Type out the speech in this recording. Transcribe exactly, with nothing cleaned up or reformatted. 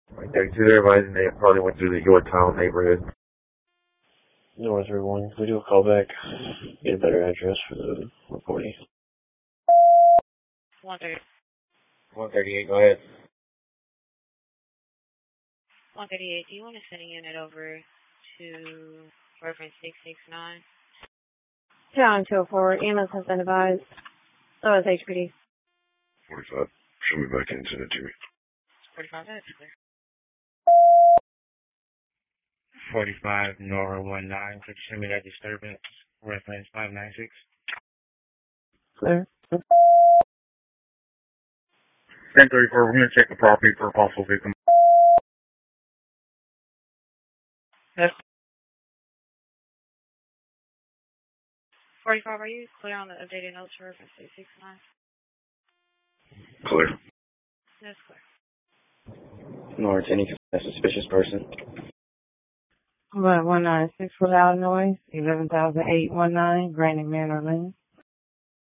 Like thirty-two, everybody they probably went through the Yorktown neighborhood. North Route one. We do a call back. Get a better address for the reporting. one thirty. one thirty-eight, go ahead. one thirty-eight, do you want to send a unit over to reference six six nine? Town two oh four, ambulance has been advised. So is H P D. forty-five. Show me back in, send it to me. forty-five, that's clear. forty-five, Nora one nine. Could you send me that disturbance? Reference five nine six. Clear. ten thirty-four, we're going to check the property for a possible victim. Yes. forty-five, are you clear on the updated notes for reference six six nine? Clear. That's clear. North, any suspicious person? one nine six for loud noise, eleven thousand eight one nine, Brandon Manor Lane.